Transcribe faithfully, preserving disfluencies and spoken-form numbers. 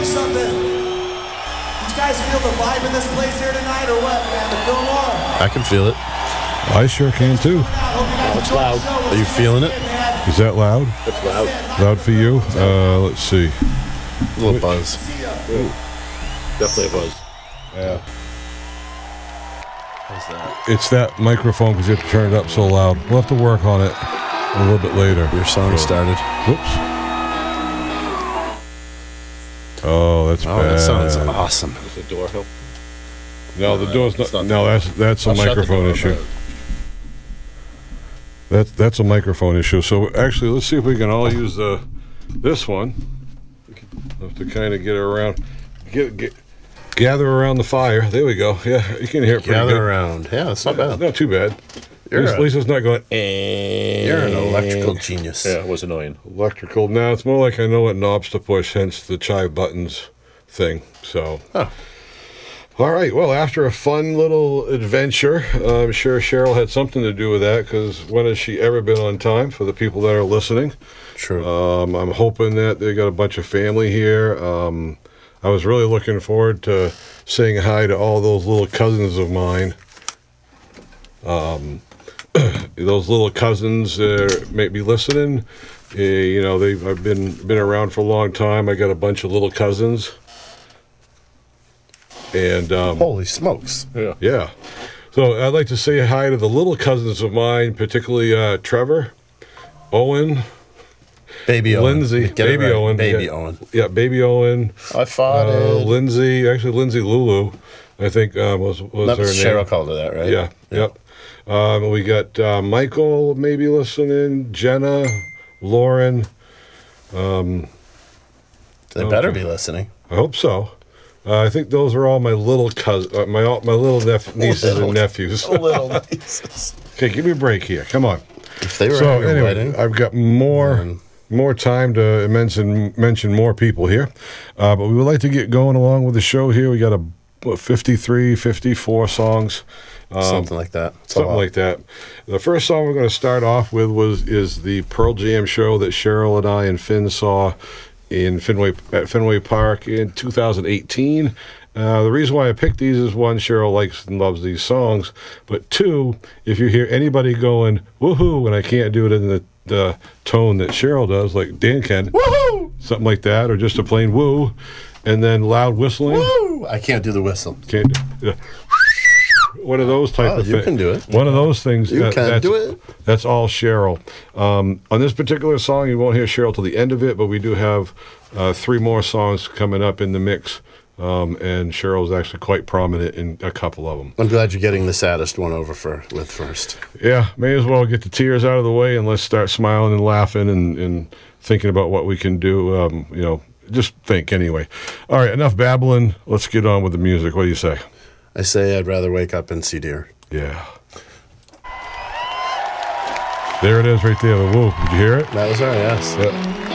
something. Did you guys feel the vibe in this place here tonight, or what, man? The Fillmore? I can feel it. I sure can too. Oh, it's loud. Are you feeling it? Is that loud? It's loud. Loud for you? Uh, let's see. A little buzz. Ooh. Definitely a buzz. Yeah. How's that? It's that microphone because you have to turn it up so loud. We'll have to work on it a little bit later. Your song started. Whoops. Oh, that's Oh, bad. that sounds awesome. Does the door help? No, the door's not. It's not No, that's that's a I'll shut the microphone door, issue. but- That's that's a microphone issue. So actually, let's see if we can all use the this one. We have to kind of get around, get get gather around the fire. There we go. Yeah, you can hear it pretty Gather good. around. Yeah, it's not bad. Not too bad. You're At least, a- at least it's not going. Eh, You're an electrical genius. Yeah, it was annoying. electrical. Now it's more like I know what knobs to push, hence the chive buttons thing. So. Huh. All right. Well, after a fun little adventure, uh, I'm sure Cheryl had something to do with that because when has she ever been on time for the people that are listening? True. Um, I'm hoping that they got a bunch of family here. Um, I was really looking forward to saying hi to all those little cousins of mine. Um, those little cousins that may be listening. Uh, you know, they've I've been been around for a long time. I got a bunch of little cousins. And um, Holy smokes. Yeah. yeah. So I'd like to say hi to the little cousins of mine, particularly uh, Trevor, Owen, Baby Owen. Lindsay, Get it baby right. Owen. Baby yeah, Owen. Yeah, baby Owen. I fought Uh, it. Lindsay, actually Lindsay Lulu, I think uh, was was That her was name. Cheryl called her that, right? Yeah, yep. Um, we got uh, Michael maybe listening, Jenna, Lauren. Um, They better Okay. be listening. I hope so. Uh, I think those are all my little cousins, uh, my my little nep- nieces Little. and nephews. Little nieces. Okay, give me a break here. Come on. If they were So at your anyway, wedding, I've got more then- more time to mention mention more people here, uh, but we would like to get going along with the show here. We got a what, fifty-three, fifty-four songs, um, something like that. It's a something lot. like that. The first song we're going to start off with was is the Pearl Jam show that Cheryl and I and Finn saw in Fenway at Fenway Park in two thousand eighteen. Uh, the reason why I picked these is one, Cheryl likes and loves these songs, but two, if you hear anybody going woohoo, and I can't do it in the, the tone that Cheryl does, like Dan can, Woohoo! something like that, or just a plain woo, and then loud whistling, Woo! I can't do the whistle. can't do, one of those type Oh, of you things. can do it. One of those things. You can that's, do it. That's all Cheryl. Um, on this particular song, you won't hear Cheryl till the end of it, but we do have uh, three more songs coming up in the mix, um, and Cheryl's actually quite prominent in a couple of them. I'm glad you're getting the saddest one over for with first. Yeah, may as well get the tears out of the way and let's start smiling and laughing and, and thinking about what we can do. Um, you know, just think anyway. All right, enough babbling. Let's get on with the music. What do you say? I say I'd rather wake up and see deer. Yeah. There it is right there, the woo. Did you hear it? That was our yes. Yeah.